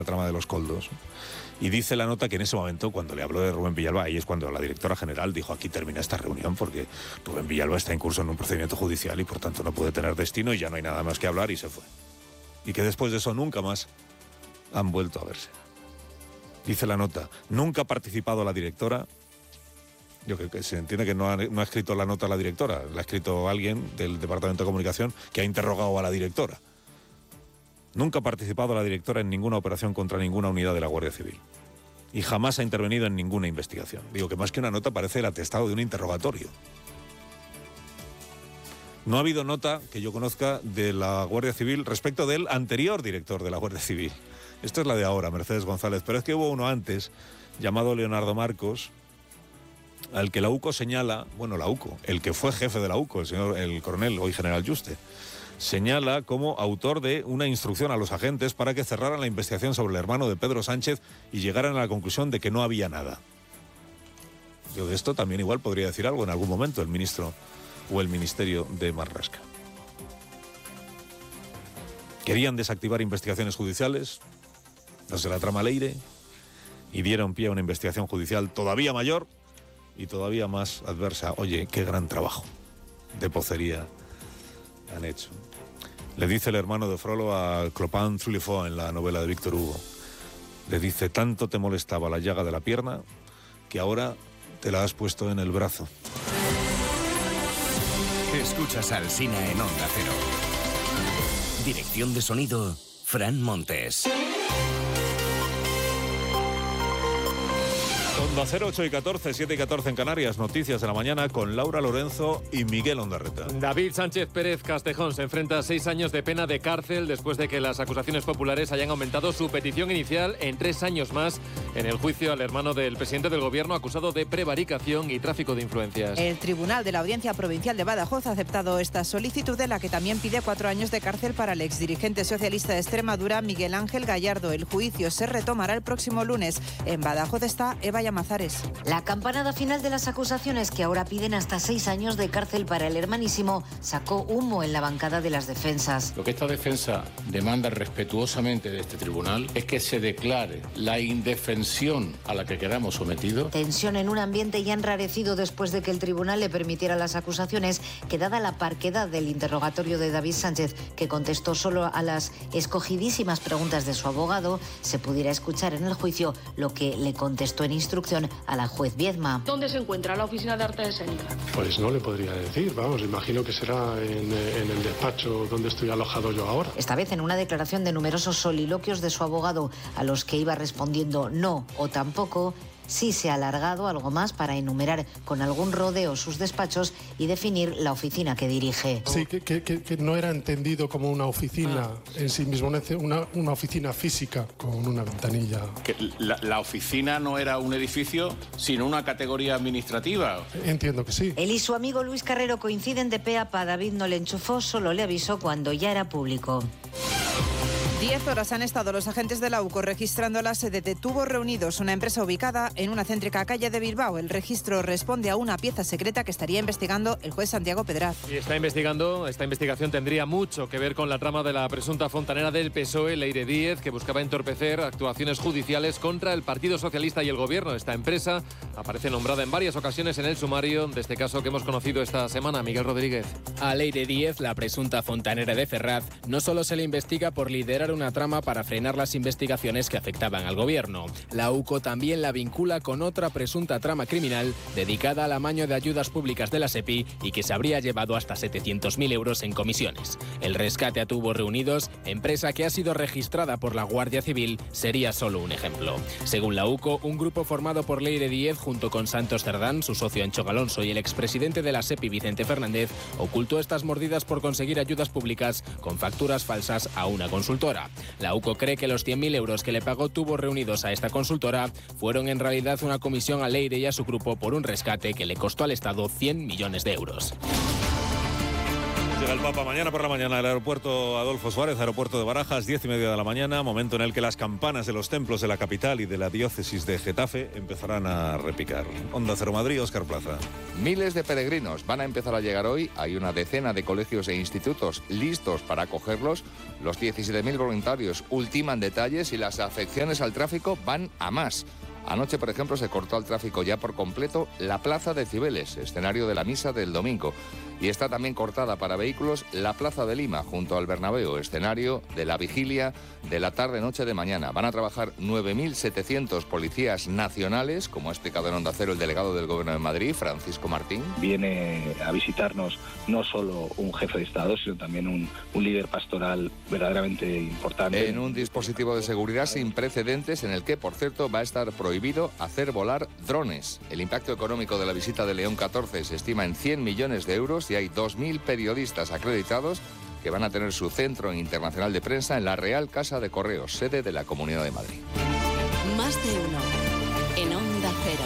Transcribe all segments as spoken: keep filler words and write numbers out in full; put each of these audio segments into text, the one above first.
la trama de los Koldos. Y dice la nota que en ese momento, cuando le habló de Rubén Villalba, ahí es cuando la directora general dijo: aquí termina esta reunión porque Rubén Villalba está en curso en un procedimiento judicial y por tanto no puede tener destino y ya no hay nada más que hablar, y se fue. Y que después de eso nunca más han vuelto a verse. Dice la nota: nunca ha participado la directora. Yo creo que se entiende que no ha, no ha escrito la nota la directora, la ha escrito alguien del Departamento de Comunicación que ha interrogado a la directora. Nunca ha participado la directora en ninguna operación contra ninguna unidad de la Guardia Civil. Y jamás ha intervenido en ninguna investigación. Digo que más que una nota parece el atestado de un interrogatorio. No ha habido nota que yo conozca de la Guardia Civil respecto del anterior director de la Guardia Civil. Esta es la de ahora, Mercedes González, pero es que hubo uno antes, llamado Leonardo Marcos, al que la UCO señala, bueno, la UCO, el que fue jefe de la UCO, el señor, el coronel, hoy general Yuste, señala como autor de una instrucción a los agentes para que cerraran la investigación sobre el hermano de Pedro Sánchez y llegaran a la conclusión de que no había nada. Yo de esto también igual podría decir algo en algún momento el ministro o el Ministerio de Marlaska. Querían desactivar investigaciones judiciales, las de la trama Leire, y dieron pie a una investigación judicial todavía mayor y todavía más adversa. Oye, qué gran trabajo de pocería han hecho. Le dice el hermano de Frollo a Clopin Truffaut en la novela de Víctor Hugo. Le dice: tanto te molestaba la llaga de la pierna que ahora te la has puesto en el brazo. Escuchas al Sina en Onda Cero. Dirección de sonido, Fran Montes. Onda Cero, ocho y catorce, siete y catorce en Canarias. Noticias de la mañana con Laura Lorenzo y Miguel Ondarreta. David Sánchez Pérez Castejón se enfrenta a seis años de pena de cárcel después de que las acusaciones populares hayan aumentado su petición inicial en tres años más en el juicio al hermano del presidente del gobierno acusado de prevaricación y tráfico de influencias. El Tribunal de la Audiencia Provincial de Badajoz ha aceptado esta solicitud, de la que también pide cuatro años de cárcel para el exdirigente socialista de Extremadura, Miguel Ángel Gallardo. El juicio se retomará el próximo lunes. En Badajoz está Eva Llamazares. La campanada final de las acusaciones, que ahora piden hasta seis años de cárcel para el hermanísimo, sacó humo en la bancada de las defensas. Lo que esta defensa demanda respetuosamente de este tribunal es que se declare la indefensión a la que quedamos sometidos. Tensión en un ambiente ya enrarecido después de que el tribunal le permitiera las acusaciones, que dada la parquedad del interrogatorio de David Sánchez, que contestó solo a las escogidísimas preguntas de su abogado, se pudiera escuchar en el juicio lo que le contestó en instrucción a la juez Viedma. ¿Dónde se encuentra la oficina de arte escénica? Pues no le podría decir, vamos, imagino que será en, en el despacho donde estoy alojado yo ahora. Esta vez en una declaración de numerosos soliloquios de su abogado, a los que iba respondiendo no o tampoco, sí se ha alargado algo más para enumerar con algún rodeo sus despachos y definir la oficina que dirige. Sí, que, que, que no era entendido como una oficina ah. en sí mismo, una, una oficina física con una ventanilla. Que la, la oficina no era un edificio, sino una categoría administrativa. Entiendo que sí. Él y su amigo Luis Carrero coinciden de pe a pa. David no le enchufó, solo le avisó cuando ya era público. Diez horas han estado los agentes de la UCO registrando la sede de Tubos Reunidos, una empresa ubicada en una céntrica calle de Bilbao. El registro responde a una pieza secreta que estaría investigando el juez Santiago Pedraz. Y está investigando, esta investigación tendría mucho que ver con la trama de la presunta fontanera del P S O E, Leire Díez, que buscaba entorpecer actuaciones judiciales contra el Partido Socialista y el Gobierno. Esta empresa aparece nombrada en varias ocasiones en el sumario de este caso que hemos conocido esta semana. Miguel Rodríguez. A Leire Díez, la presunta fontanera de Ferraz, no solo se le investiga por liderar una trama para frenar las investigaciones que afectaban al gobierno. La UCO también la vincula con otra presunta trama criminal dedicada al amaño de ayudas públicas de la SEPI y que se habría llevado hasta setecientos mil euros en comisiones. El rescate a Tubos Reunidos, empresa que ha sido registrada por la Guardia Civil, sería solo un ejemplo. Según la UCO, un grupo formado por Leire Díez junto con Santos Cerdán, su socio Ancho Galonso, y el expresidente de la SEPI, Vicente Fernández, ocultó estas mordidas por conseguir ayudas públicas con facturas falsas a una consultora. La UCO cree que los cien mil euros que le pagó Tubos Reunidos a esta consultora fueron en realidad una comisión a Leire y a su grupo por un rescate que le costó al Estado cien millones de euros. Llega el Papa mañana por la mañana al aeropuerto Adolfo Suárez, aeropuerto de Barajas, diez y media de la mañana, momento en el que las campanas de los templos de la capital y de la diócesis de Getafe empezarán a repicar. Onda Cero Madrid, Óscar Plaza. Miles de peregrinos van a empezar a llegar hoy. Hay una decena de colegios e institutos listos para acogerlos. Los diecisiete mil voluntarios ultiman detalles y las afecciones al tráfico van a más. Anoche, por ejemplo, se cortó al tráfico ya por completo la Plaza de Cibeles, escenario de la misa del domingo. Y está también cortada para vehículos la Plaza de Lima, junto al Bernabéu, escenario de la vigilia de la tarde-noche de mañana. Van a trabajar nueve mil setecientos policías nacionales, como ha explicado en Onda Cero el delegado del Gobierno de Madrid, Francisco Martín. Viene a visitarnos no solo un jefe de Estado, sino también un, un líder pastoral verdaderamente importante. En un dispositivo de seguridad sin precedentes, en el que, por cierto, va a estar prohibido hacer volar drones. El impacto económico de la visita de León catorce se estima en cien millones de euros y hay dos mil periodistas acreditados que van a tener su centro internacional de prensa en la Real Casa de Correos, sede de la Comunidad de Madrid. Más de uno en Onda Cero.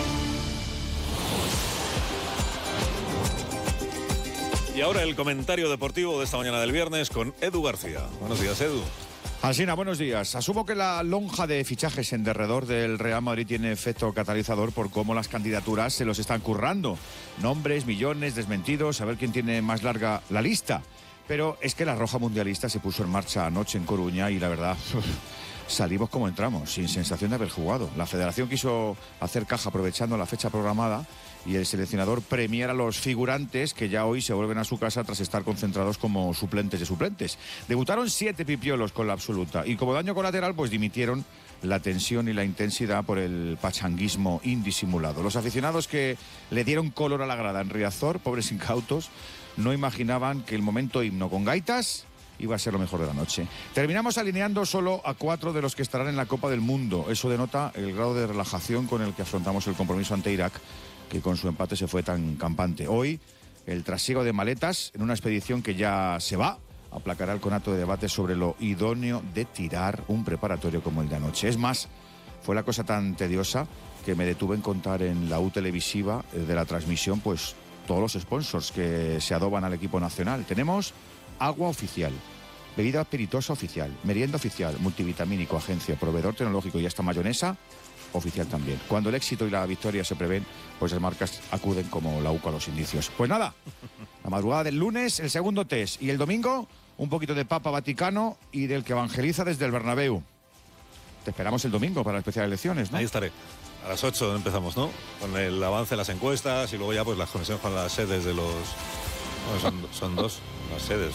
Y ahora el comentario deportivo de esta mañana del viernes con Edu García. Buenos días, Edu. Alsina, buenos días. Asumo que la lonja de fichajes en derredor del Real Madrid tiene efecto catalizador por cómo las candidaturas se los están currando. Nombres, millones, desmentidos, a ver quién tiene más larga la lista. Pero es que la Roja Mundialista se puso en marcha anoche en Coruña y la verdad, salimos como entramos, sin sensación de haber jugado. La Federación quiso hacer caja aprovechando la fecha programada y el seleccionador premiar a los figurantes que ya hoy se vuelven a su casa tras estar concentrados como suplentes de suplentes. Debutaron siete pipiolos con la absoluta y como daño colateral pues dimitieron la tensión y la intensidad por el pachanguismo indisimulado. Los aficionados que le dieron color a la grada en Riazor, pobres incautos, no imaginaban que el momento himno con gaitas iba a ser lo mejor de la noche. Terminamos alineando solo a cuatro de los que estarán en la Copa del Mundo. Eso denota el grado de relajación con el que afrontamos el compromiso ante Irak, que con su empate se fue tan campante. Hoy, el trasiego de maletas en una expedición que ya se va, aplacará el conato de debate sobre lo idóneo de tirar un preparatorio como el de anoche. Es más, fue la cosa tan tediosa que me detuve en contar en la U televisiva de la transmisión, pues todos los sponsors que se adoban al equipo nacional. Tenemos agua oficial, bebida espirituosa oficial, merienda oficial, multivitamínico, agencia, proveedor tecnológico y hasta mayonesa oficial también. Cuando el éxito y la victoria se prevén, pues las marcas acuden como la U C a los indicios. Pues nada, la madrugada del lunes, el segundo test, y el domingo, un poquito de Papa Vaticano y del que evangeliza desde el Bernabéu. Te esperamos el domingo para especial elecciones, ¿no? Ahí estaré. A las ocho empezamos, ¿no? Con el avance de las encuestas y luego ya pues las conexiones con las sedes de los... Bueno, son, son dos las sedes.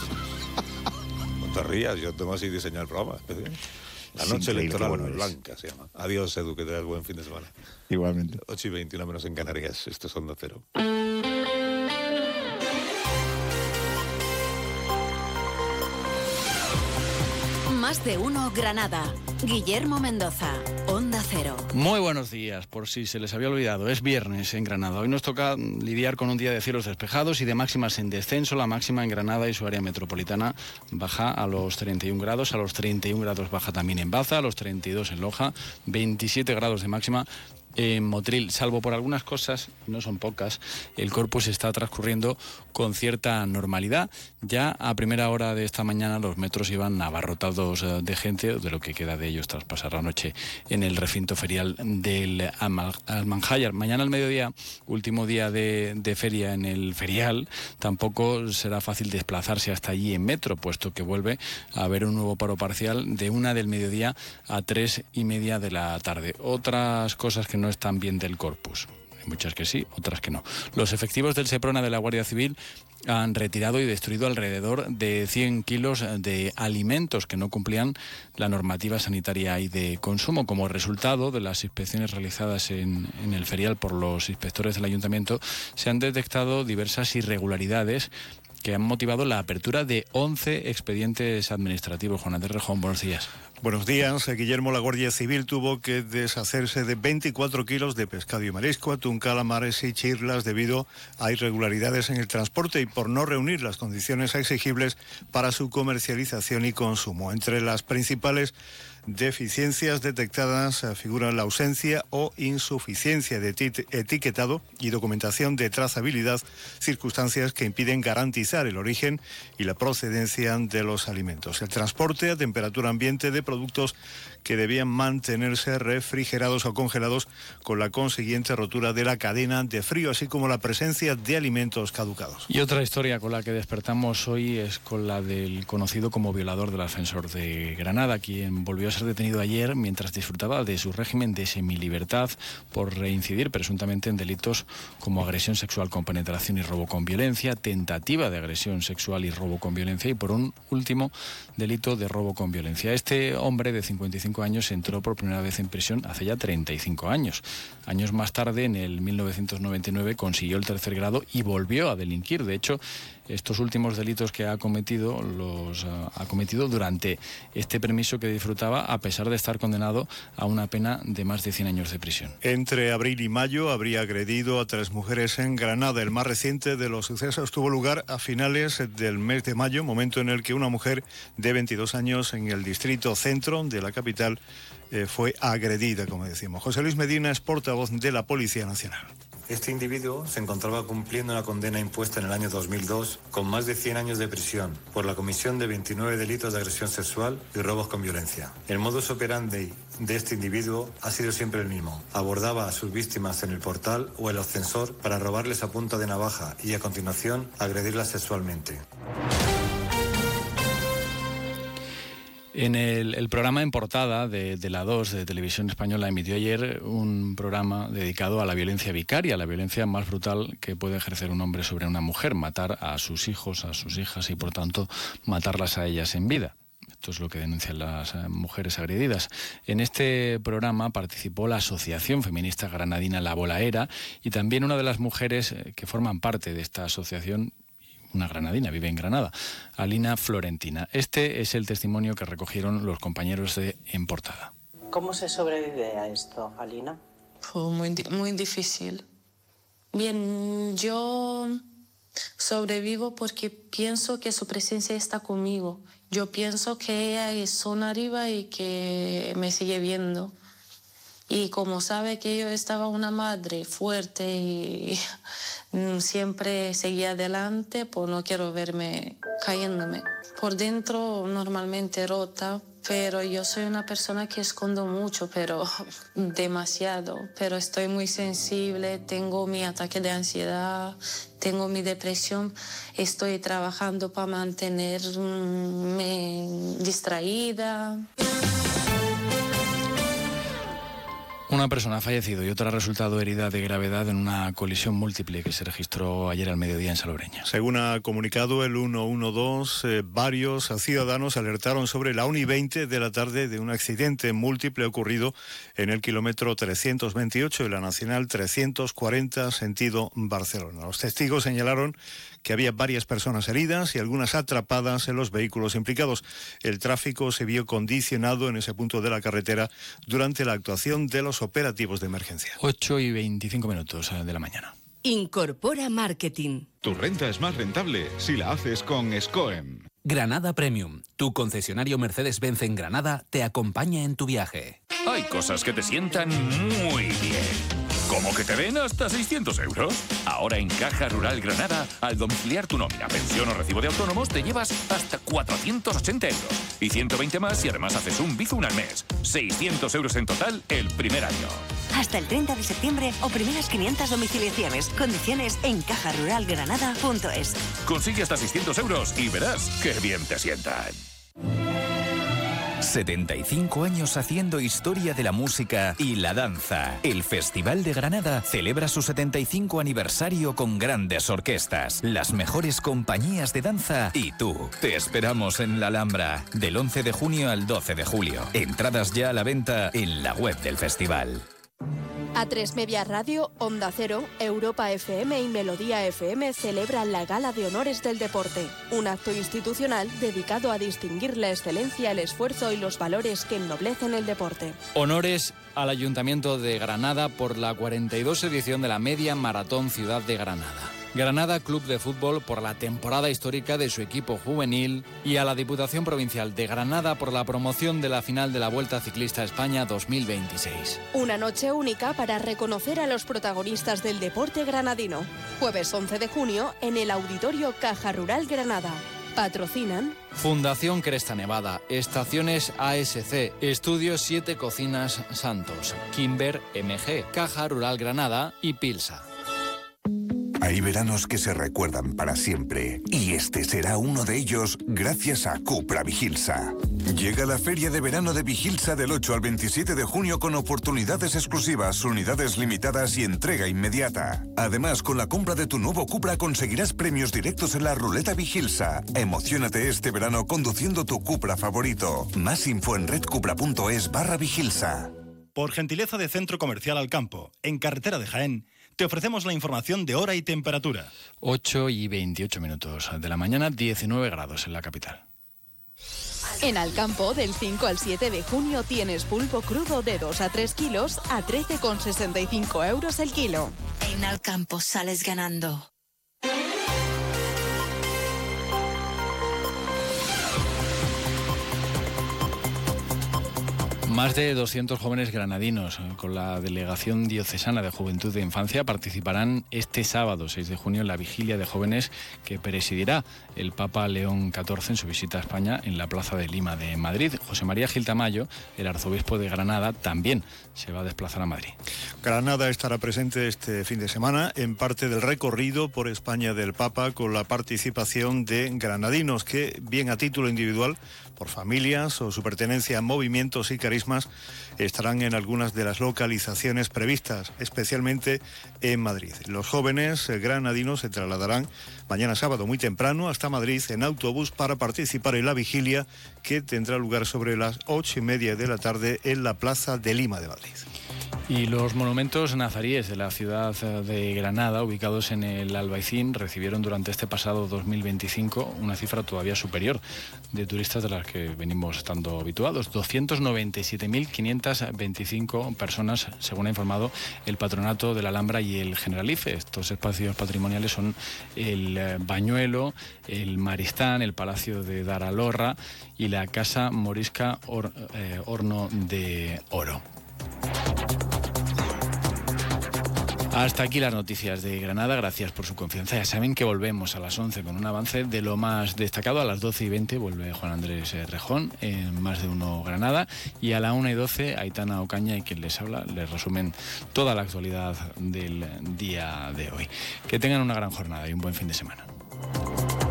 No te rías, yo tengo así diseñado el programa especial. La noche electoral bueno blanca se llama. Adiós, Edu, que te das buen fin de semana. Igualmente. ocho y veintiuno menos en Canarias. Esto es Onda Cero. Más de uno Granada. Guillermo Mendoza, Onda Cero. Muy buenos días, por si se les había olvidado. Es viernes en Granada. Hoy nos toca lidiar con un día de cielos despejados y de máximas en descenso. La máxima en Granada y su área metropolitana baja a los treinta y un grados. A los treinta y un grados baja también en Baza, a los treinta y dos en Loja, veintisiete grados de máxima en Motril. Salvo por algunas cosas, no son pocas, el corpus está transcurriendo con cierta normalidad. Ya a primera hora de esta mañana los metros iban abarrotados de gente, de lo que queda de ellos tras pasar la noche en el recinto ferial del Almanjayar. Mañana al mediodía, último día de, de feria en el ferial, tampoco será fácil desplazarse hasta allí en metro, puesto que vuelve a haber un nuevo paro parcial de una del mediodía a tres y media de la tarde. Otras cosas que no están bien del corpus. Hay muchas que sí, otras que no. Los efectivos del Seprona de la Guardia Civil han retirado y destruido alrededor de cien kilos de alimentos que no cumplían la normativa sanitaria y de consumo. Como resultado de las inspecciones realizadas en, en el ferial por los inspectores del ayuntamiento, se han detectado diversas irregularidades que han motivado la apertura de once expedientes administrativos. Juan Andrés Rejón, buenos días. Buenos días. Guillermo, la Guardia Civil tuvo que deshacerse de veinticuatro kilos de pescado y marisco, atún, calamares y chirlas debido a irregularidades en el transporte y por no reunir las condiciones exigibles para su comercialización y consumo. Entre las principales deficiencias detectadas figuran la ausencia o insuficiencia de etiquetado y documentación de trazabilidad, circunstancias que impiden garantizar el origen y la procedencia de los alimentos. El transporte a temperatura ambiente de productos que debían mantenerse refrigerados o congelados, con la consiguiente rotura de la cadena de frío, así como la presencia de alimentos caducados. Y otra historia con la que despertamos hoy es con la del conocido como violador del ascensor de Granada, quien volvió a ser detenido ayer mientras disfrutaba de su régimen de semilibertad por reincidir presuntamente en delitos como agresión sexual con penetración y robo con violencia, tentativa de agresión sexual y robo con violencia y, por un último, delito de robo con violencia. Este hombre de cincuenta y cinco años entró por primera vez en prisión hace ya treinta y cinco años. Años más tarde, en el mil novecientos noventa y nueve, consiguió el tercer grado y volvió a delinquir. De hecho, estos últimos delitos que ha cometido los uh, ha cometido durante este permiso que disfrutaba, a pesar de estar condenado a una pena de más de cien años de prisión. Entre abril y mayo habría agredido a tres mujeres en Granada. El más reciente de los sucesos tuvo lugar a finales del mes de mayo, momento en el que una mujer de veintidós años en el distrito centro de la capital eh, fue agredida, como decimos. José Luis Medina es portavoz de la Policía Nacional. Este individuo se encontraba cumpliendo una condena impuesta en el año dos mil dos con más de cien años de prisión por la comisión de veintinueve delitos de agresión sexual y robos con violencia. El modus operandi de este individuo ha sido siempre el mismo. Abordaba a sus víctimas en el portal o el ascensor para robarles a punta de navaja y a continuación agredirlas sexualmente. En el, el programa En Portada de, de la dos de Televisión Española emitió ayer un programa dedicado a la violencia vicaria, la violencia más brutal que puede ejercer un hombre sobre una mujer, matar a sus hijos, a sus hijas y, por tanto, matarlas a ellas en vida. Esto es lo que denuncian las mujeres agredidas. En este programa participó la Asociación Feminista Granadina La Bolaera y también una de las mujeres que forman parte de esta asociación, una granadina, vive en Granada, Alina Florentina. Este es el testimonio que recogieron los compañeros de En Portada. ¿Cómo se sobrevive a esto, Alina? Fue muy, muy difícil. Bien, yo sobrevivo porque pienso que su presencia está conmigo. Yo pienso que ella es zona arriba y que me sigue viendo. Y como sabe que yo estaba una madre fuerte y siempre seguía adelante, pues no quiero verme cayéndome. Por dentro normalmente rota, pero yo soy una persona que escondo mucho, pero demasiado. Pero estoy muy sensible, tengo mi ataque de ansiedad, tengo mi depresión. Estoy trabajando para mantenerme distraída. Una persona ha fallecido y otra ha resultado herida de gravedad en una colisión múltiple que se registró ayer al mediodía en Salobreña. Según ha comunicado el ciento doce, eh, varios ciudadanos alertaron sobre la una y veinte de la tarde de un accidente múltiple ocurrido en el kilómetro trescientos veintiocho de la Nacional trescientos cuarenta sentido Barcelona. Los testigos señalaron que había varias personas heridas y algunas atrapadas en los vehículos implicados. El tráfico se vio condicionado en ese punto de la carretera durante la actuación de los operativos de emergencia. ocho y veinticinco minutos de la mañana. Incorpora Marketing. Tu renta es más rentable si la haces con SCOEM. Granada Premium, tu concesionario Mercedes-Benz en Granada, te acompaña en tu viaje. Hay cosas que te sientan muy bien. ¿Cómo que te den hasta seiscientos euros? Ahora en Caja Rural Granada, al domiciliar tu nómina, pensión o recibo de autónomos, te llevas hasta cuatrocientos ochenta euros. Y ciento veinte más y además haces un Bizum al mes. seiscientos euros en total el primer año. Hasta el treinta de septiembre o primeras quinientas domiciliaciones. Condiciones en caja rural granada punto es. Consigue hasta seiscientos euros y verás qué bien te sientan. setenta y cinco años haciendo historia de la música y la danza. El Festival de Granada celebra su setenta y cinco aniversario con grandes orquestas, las mejores compañías de danza y tú. Te esperamos en la Alhambra del once de junio al doce de julio. Entradas ya a la venta en la web del festival. A tres Media Radio, Onda Cero, Europa F M y Melodía F M celebran la Gala de Honores del Deporte, un acto institucional dedicado a distinguir la excelencia, el esfuerzo y los valores que ennoblecen el deporte. Honores al Ayuntamiento de Granada por la cuarenta y dos edición de la Media Maratón Ciudad de Granada. Granada Club de Fútbol por la temporada histórica de su equipo juvenil y a la Diputación Provincial de Granada por la promoción de la final de la Vuelta Ciclista a España dos mil veintiséis. Una noche única para reconocer a los protagonistas del deporte granadino. Jueves once de junio en el Auditorio Caja Rural Granada. Patrocinan Fundación Cresta Nevada, Estaciones A S C, Estudios siete Cocinas Santos, Kimber M G, Caja Rural Granada y Pilsa. Hay veranos que se recuerdan para siempre y este será uno de ellos gracias a Cupra Vigilsa. Llega la feria de verano de Vigilsa del ocho al veintisiete de junio con oportunidades exclusivas, unidades limitadas y entrega inmediata. Además, con la compra de tu nuevo Cupra conseguirás premios directos en la ruleta Vigilsa. Emociónate este verano conduciendo tu Cupra favorito. Más info en redcupra.es barra Vigilsa. Por gentileza de Centro Comercial Alcampo, en carretera de Jaén, te ofrecemos la información de hora y temperatura. ocho y veintiocho minutos de la mañana, diecinueve grados en la capital. En Alcampo, del cinco al siete de junio, tienes pulpo crudo de dos a tres kilos a trece con sesenta y cinco euros el kilo. En Alcampo sales ganando. Más de doscientos jóvenes granadinos con la Delegación Diocesana de Juventud e Infancia participarán este sábado seis de junio en la vigilia de jóvenes que presidirá el Papa León catorce en su visita a España en la Plaza de Lima de Madrid. José María Gil Tamayo, el arzobispo de Granada, también se va a desplazar a Madrid. Granada estará presente este fin de semana en parte del recorrido por España del Papa con la participación de granadinos que, bien a título individual, por familias o su pertenencia a movimientos y carismas, estarán en algunas de las localizaciones previstas, especialmente en Madrid. Los jóvenes granadinos se trasladarán mañana sábado muy temprano hasta Madrid en autobús para participar en la vigilia que tendrá lugar sobre las ocho y media de la tarde en la Plaza de Lima de Madrid. Y los monumentos nazaríes de la ciudad de Granada, ubicados en el Albaicín, recibieron durante este pasado dos mil veinticinco una cifra todavía superior de turistas de las que venimos estando habituados. doscientas noventa y siete mil quinientas veinticinco personas, según ha informado el Patronato de la Alhambra y el Generalife. Estos espacios patrimoniales son el Bañuelo, el Maristán, el Palacio de Daralorra y la Casa Morisca Or, eh, Horno de Oro. Hasta aquí las noticias de Granada, gracias por su confianza. Ya saben que volvemos a las once con un avance de lo más destacado. A las doce y veinte vuelve Juan Andrés Rejón en Más de Uno Granada y a la una y doce Aitana Ocaña y quien les habla les resumen toda la actualidad del día de hoy. Que tengan una gran jornada y un buen fin de semana.